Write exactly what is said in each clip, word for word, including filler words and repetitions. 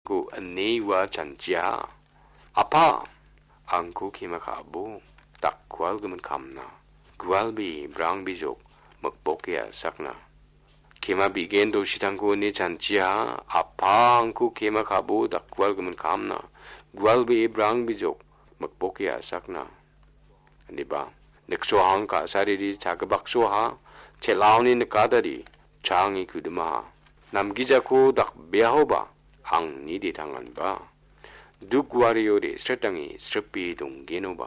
ku aniwa chancha apa angku kima kabo tak kwal gemen kamna gwal bi brang bijok magpokya sakna kima bigen do shitangku ni chancha apa angku kima kabo tak kwal gemen kamna gwal bi brang bijok magpokya sakna di ba neksohang ka sariri chagabaksoha chelawni nekadari changi kuduma namgijaku dak behoba ang nidi tangan ba dugwariore sretangi srepi donggenoba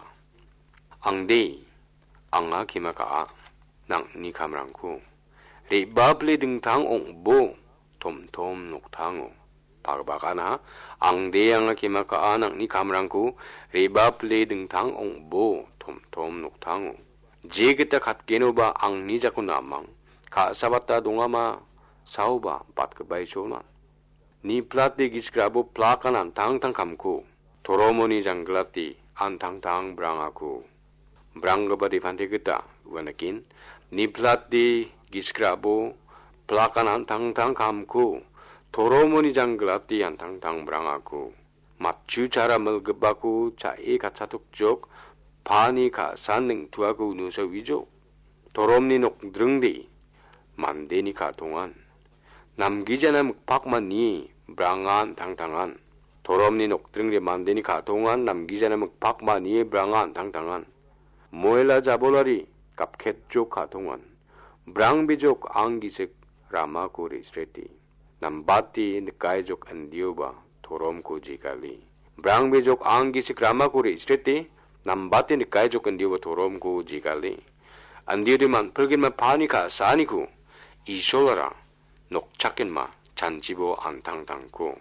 angde anga kimaka nang ni kamrangku re bable dingtang ongbo tom tom noktango pagbakana angde anga kimaka nang ni kamrangku re bable dingtang ongbo tom tom noktango jegeta katgenoba ang ni jaku namang ka sabata dongama sauba patkebai chona ni plati giskrabo plakanan tang tang kamku toromoni janglati antang tang brangaku brangabadi pante kita wanakin ni plati giskrabo plakanan tang tang kamku toromoni janglati antang tang brangaku matchu cara melgebaku cai kacatuk jok pani ka sanning tuaku nusa wijok toromni nok drengdi mandeni ka 동안 남기자나 묵박만 니 브랑안 당당한 도롬니 녹드릉리 만데니 가동안 남기자나 묵박만 니 브랑안 당당한 모엘라 자볼라리 갑켓족 가동안 브랑비족 앙기색 라마고리 스레티 남바티 느까이족 안디오바 도롬고 지갈리 브랑비족 앙기색 라마고리 스레티 남바티 느까이족 안디오바 도롬고 지갈리 안디오디만 풀긴만 파니까 사니쿠 이솔라라 녹차킨마 잔지보 안탕탕고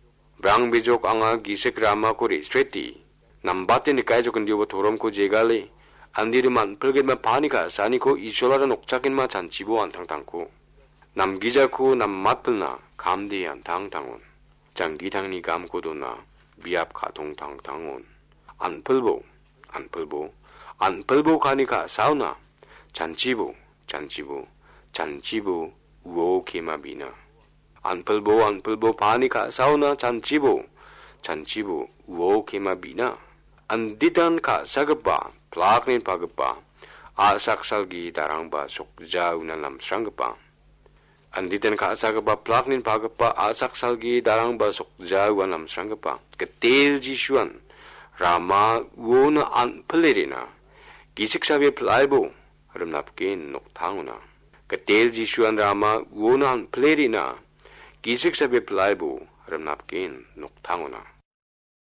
브랑비족 앙아 기색 라마코리 스트레티 남바테 니까이족은 디오보 도롬코 제갈리 안디르만 풀게만 파니까 사니코 이솔라라 녹차킨마 잔지보 안탕탕고 남기자쿠 남맛플나 감디 안탕탕온 장기탕니 감고도나 미압 가동탕탕온 안풀보 안풀보 안풀보 가니까 사우나 잔지보 잔지보 잔지보 우오 케마비나 안풀보 안풀보 파니카 사우나 잔지보 잔지보 우오 케마비나 안디단 카 사급바 플락닌 파급바 아삭살기 다랑바 속자우나 람스랑급바 안디단 카 사급바 플락닌 파급바 아삭살기 다랑바 속자우나 람스랑급바 그텔지슈안 라마 우오나 안플레리나 기식사비 플라이보 름납긴 녹탕우나 Ketel jisuan rama wonan plerina gisik sabi plaibu remnapkin noktanguna